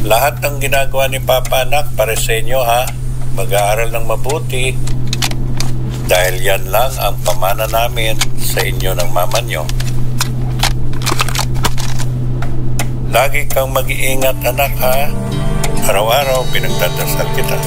Lahat ng ginagawa ni Papa anak para sa inyo ha. Mag-aaral ng mabuti. Dahil yan lang ang pamana namin sa inyo ng mama nyo. Lagi kang mag-iingat anak ha. Araw-araw pinagdadasal kita.